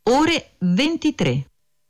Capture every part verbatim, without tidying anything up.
ore ventitré.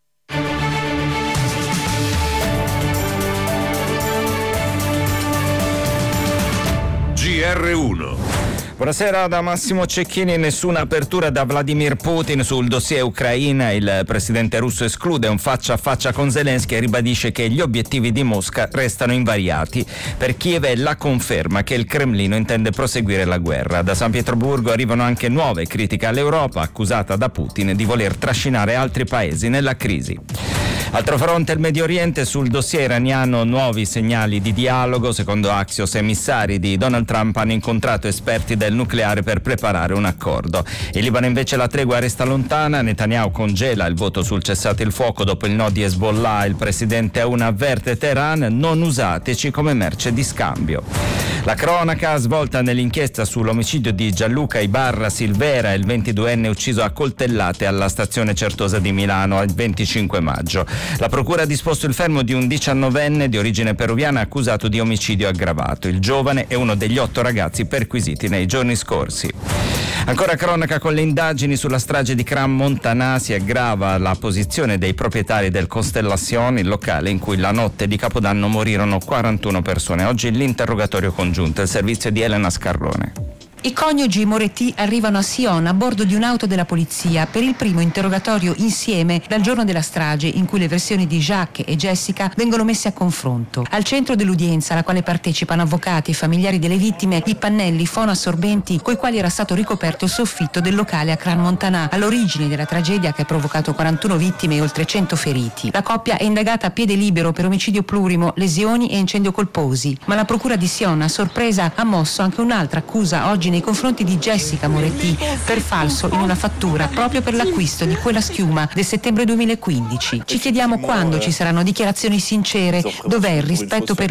G R uno. Buonasera da Massimo Cecchini. Nessuna apertura da Vladimir Putin sul dossier Ucraina. Il presidente russo esclude un faccia a faccia con Zelensky e ribadisce che gli obiettivi di Mosca restano invariati. Per Kiev è la conferma che il Cremlino intende proseguire la guerra. Da San Pietroburgo arrivano anche nuove critiche all'Europa, accusata da Putin di voler trascinare altri paesi nella crisi. Altro fronte, il Medio Oriente. Sul dossier iraniano nuovi segnali di dialogo. Secondo Axios, emissari di Donald Trump hanno incontrato esperti del nucleare per preparare un accordo. In Libano invece la tregua resta lontana. Netanyahu congela il voto sul cessate il fuoco dopo il no di Hezbollah. Il presidente Aoun avverte Teheran: non usateci come merce di scambio. La cronaca svolta nell'inchiesta sull'omicidio di Gianluca Ibarra Silvera, il ventiduenne ucciso a coltellate alla stazione Certosa di Milano il venticinque maggio. La procura ha disposto il fermo di un diciannovenne di origine peruviana accusato di omicidio aggravato. Il giovane è uno degli otto ragazzi perquisiti nei giorni scorsi. Ancora cronaca con le indagini sulla strage di Cram Montanà. Si aggrava la posizione dei proprietari del Constellation, il locale in cui la notte di Capodanno morirono quarantuno persone. Oggi l'interrogatorio congiunto, il servizio di Elena Scarrone. I coniugi Moretti arrivano a Sion a bordo di un'auto della polizia per il primo interrogatorio insieme dal giorno della strage, in cui le versioni di Jacques e Jessica vengono messe a confronto. Al centro dell'udienza, alla quale partecipano avvocati e familiari delle vittime, i pannelli fonoassorbenti coi quali era stato ricoperto il soffitto del locale a Cram Montanà, all'origine della tragedia che ha provocato quarantuno vittime e oltre cento feriti. La coppia è indagata a piede libero per omicidio plurimo, lesioni e incendio colposi, ma la procura di Sion, a sorpresa, ha mosso anche un'altra accusa oggi nei confronti di Jessica Moretti per falso in una fattura proprio per l'acquisto di quella schiuma del settembre duemilaquindici. Ci chiediamo quando ci saranno dichiarazioni sincere, dov'è il rispetto per